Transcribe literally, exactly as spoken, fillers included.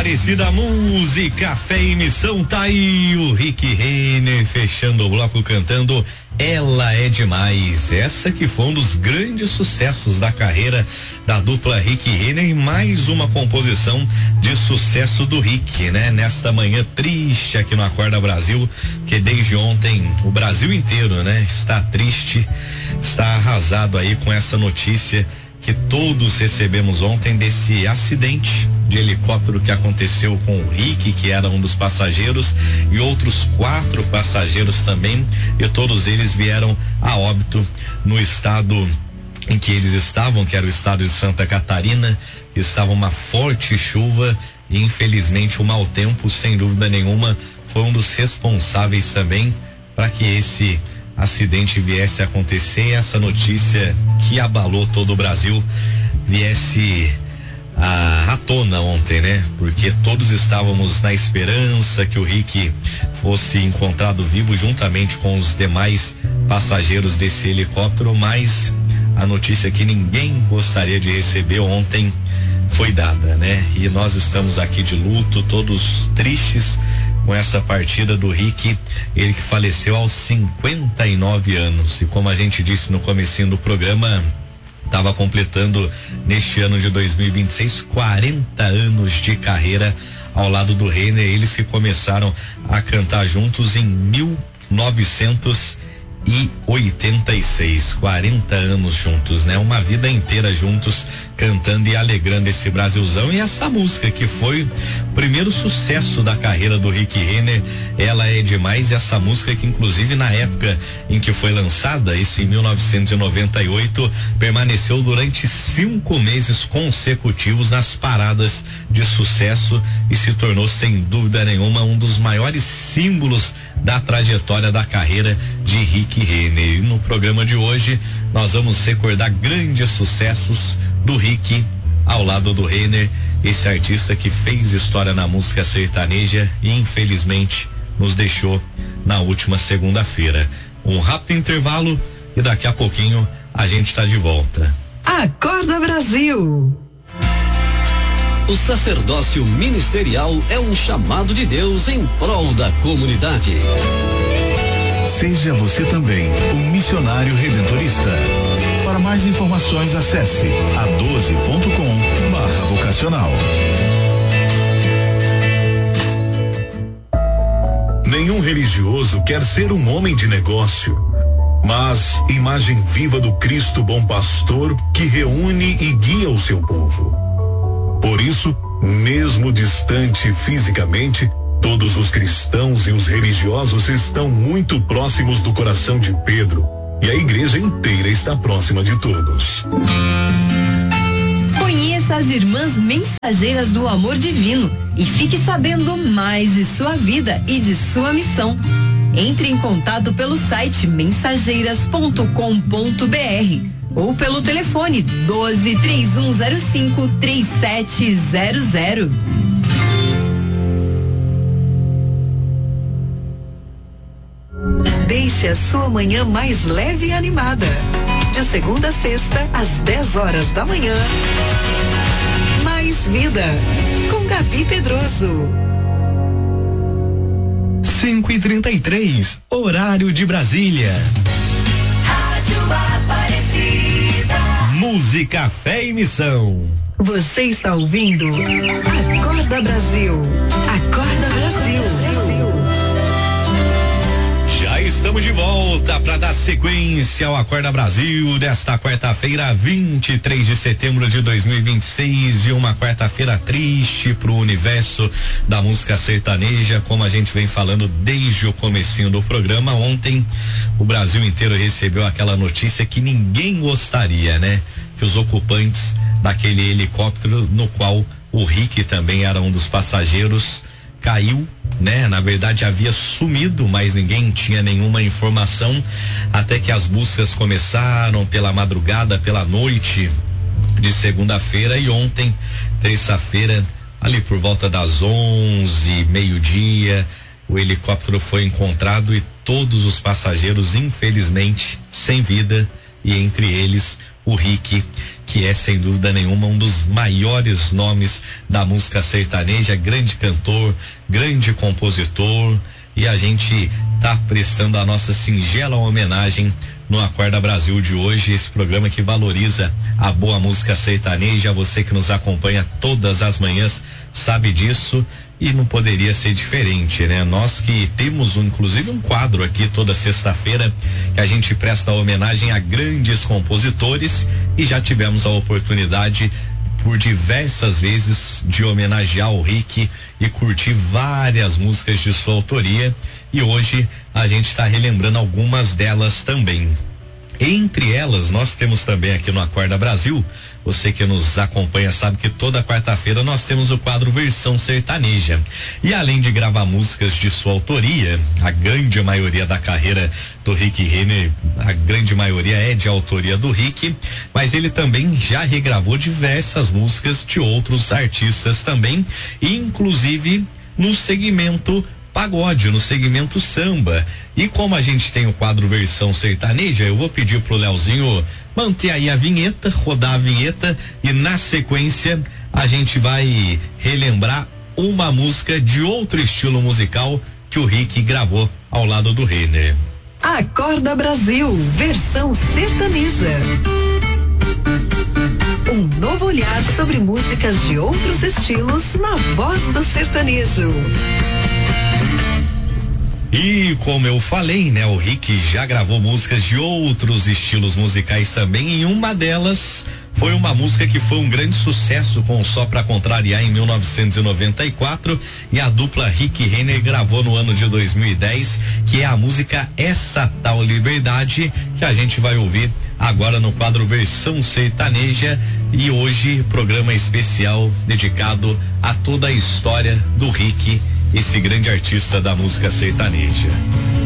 Aparecida, música, fé e missão, tá aí o Rick Renner fechando o bloco cantando Ela é Demais. Essa que foi um dos grandes sucessos da carreira da dupla Rick Renner e mais uma composição de sucesso do Rick, né? Nesta manhã triste aqui no Acorda Brasil, que desde ontem o Brasil inteiro, né? Está triste, está arrasado aí com essa notícia que todos recebemos ontem desse acidente de helicóptero que aconteceu com o Rick, que era um dos passageiros, e outros quatro passageiros também, e todos eles vieram a óbito no estado em que eles estavam, que era o estado de Santa Catarina. Estava uma forte chuva e infelizmente o mau tempo, sem dúvida nenhuma, foi um dos responsáveis também para que esse acidente viesse a acontecer e essa notícia que abalou todo o Brasil viesse à, à tona ontem, né? Porque todos estávamos na esperança que o Rick fosse encontrado vivo juntamente com os demais passageiros desse helicóptero, mas a notícia que ninguém gostaria de receber ontem foi dada, né? E nós estamos aqui de luto, todos tristes com essa partida do Rick, ele que faleceu aos cinquenta e nove anos, e como a gente disse no comecinho do programa, estava completando neste ano de dois mil e vinte e seis quarenta anos de carreira ao lado do Renner, eles que começaram a cantar juntos em mil novecentos e oitenta e seis, quarenta anos juntos, né? Uma vida inteira juntos, cantando e alegrando esse Brasilzão. E essa música que foi o primeiro sucesso da carreira do Rick Renner, Ela é Demais. Essa música que inclusive na época em que foi lançada, isso em mil novecentos e noventa e oito, permaneceu durante cinco meses consecutivos nas paradas de sucesso e se tornou sem dúvida nenhuma um dos maiores símbolos da trajetória da carreira de Rick Renner. E no programa de hoje nós vamos recordar grandes sucessos do Rick ao lado do Renner, esse artista que fez história na música sertaneja e infelizmente nos deixou na última segunda-feira. Um rápido intervalo e daqui a pouquinho a gente está de volta. Acorda Brasil. O sacerdócio ministerial é um chamado de Deus em prol da comunidade. Seja você também um missionário redentorista. Para mais informações, acesse a doze ponto com barra vocacional. Nenhum religioso quer ser um homem de negócio, mas imagem viva do Cristo bom pastor que reúne e guia o seu povo. Por isso, mesmo distante fisicamente, todos os cristãos e os religiosos estão muito próximos do coração de Pedro, e a igreja inteira está próxima de todos. Conheça as irmãs mensageiras do amor divino e fique sabendo mais de sua vida e de sua missão. Entre em contato pelo site mensageiras ponto com ponto br ou pelo telefone doze, três um zero cinco, três sete zero zero. Deixe a sua manhã mais leve e animada. De segunda a sexta, às dez horas da manhã. Mais vida, com Gabi Pedroso. cinco e trinta e três, horário de Brasília. Rádio Aparecida. Música, fé e missão. Você está ouvindo Acorda Brasil. Acorda Brasil. Já estamos de volta para dar sequência ao Acorda Brasil desta quarta-feira, vinte e três de setembro de dois mil e vinte e seis, e uma quarta-feira triste para o universo da música sertaneja, como a gente vem falando desde o comecinho do programa. Ontem o Brasil inteiro recebeu aquela notícia que ninguém gostaria, né? Que os ocupantes daquele helicóptero no qual o Rick também era um dos passageiros caiu, né? Na verdade havia sumido, mas ninguém tinha nenhuma informação até que as buscas começaram pela madrugada, pela noite de segunda-feira, e ontem, terça-feira, ali por volta das onze, meio-dia, o helicóptero foi encontrado e todos os passageiros, infelizmente, sem vida, e entre eles o Rick, que é sem dúvida nenhuma um dos maiores nomes da música sertaneja, grande cantor, grande compositor, e a gente tá prestando a nossa singela homenagem no Acorda Brasil de hoje, esse programa que valoriza a boa música sertaneja. Você que nos acompanha todas as manhãs sabe disso e não poderia ser diferente, né? Nós que temos um, inclusive um quadro aqui toda sexta-feira que a gente presta homenagem a grandes compositores, e já tivemos a oportunidade por diversas vezes de homenagear o Rick e curtir várias músicas de sua autoria, e hoje a gente está relembrando algumas delas também. Entre elas, nós temos também aqui no Acorda Brasil, você que nos acompanha sabe que toda quarta-feira nós temos o quadro Versão Sertaneja. E além de gravar músicas de sua autoria, a grande maioria da carreira do Rick Renner, a grande maioria é de autoria do Rick, mas ele também já regravou diversas músicas de outros artistas também, inclusive no segmento pagode, no segmento samba. E como a gente tem o quadro Versão Sertaneja, eu vou pedir pro Leozinho manter aí a vinheta, rodar a vinheta, e na sequência a gente vai relembrar uma música de outro estilo musical que o Rick gravou ao lado do Renner. Acorda Brasil, versão sertaneja. Um novo olhar sobre músicas de outros estilos na voz do sertanejo. E como eu falei, né, o Rick já gravou músicas de outros estilos musicais também, e uma delas foi uma música que foi um grande sucesso com o Só Pra Contrariar em mil novecentos e noventa e quatro, e a dupla Rick Renner gravou no ano de dois mil e dez, que é a música Essa Tal Liberdade, que a gente vai ouvir agora no quadro Versão Sertaneja, e hoje programa especial dedicado a toda a história do Rick, esse grande artista da música sertaneja.